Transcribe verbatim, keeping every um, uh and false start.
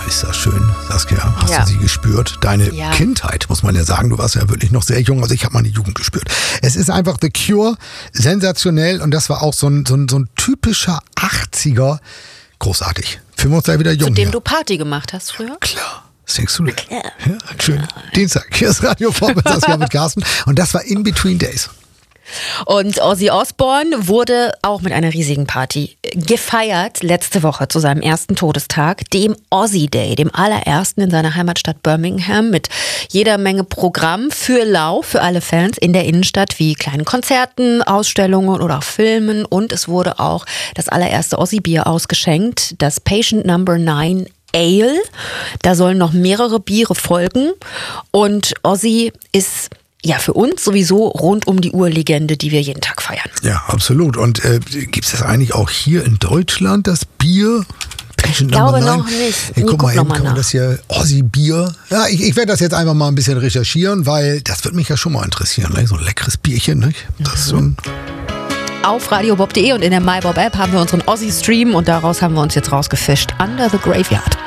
ist das schön, Saskia. Hast Ja. du sie gespürt? Deine Ja. Kindheit, muss man ja sagen. Du warst ja wirklich noch sehr jung. Also ich habe meine Jugend gespürt. Es ist einfach The Cure, sensationell. Und das war auch so ein, so ein, so ein typischer achtziger. Großartig. Fühlen wir uns da wieder jung Zu dem hier. du Party gemacht hast früher? Klar. Singst du das? Ja, schön. Dienstag. Hier ist Radio Pop mit Saskia mit Carsten. Und das war In Between Days. Und Ozzy Osbourne wurde auch mit einer riesigen Party gefeiert letzte Woche zu seinem ersten Todestag, dem Ozzy Day, dem allerersten in seiner Heimatstadt Birmingham, mit jeder Menge Programm für Lau, für alle Fans in der Innenstadt, wie kleinen Konzerten, Ausstellungen oder auch Filmen. Und es wurde auch das allererste Ozzy-Bier ausgeschenkt, das Patient Number Nine Ale. Da sollen noch mehrere Biere folgen. Und Ozzy ist ja für uns sowieso rund um die Uhr Legende, die wir jeden Tag feiern. Ja, absolut. Und äh, gibt es das eigentlich auch hier in Deutschland, das Bier? Ich glaube noch nicht. Hey, guck Guck mal, noch eben mal kann man nach. das hier, Ozzy-Bier. Ja, ich, ich werde das jetzt einfach mal ein bisschen recherchieren, weil das würde mich ja schon mal interessieren. Ne? So ein leckeres Bierchen, nicht? Das ist so ein Auf radiobob punkt de und in der MyBob-App haben wir unseren Ozzy-Stream und daraus haben wir uns jetzt rausgefischt. Under the Graveyard.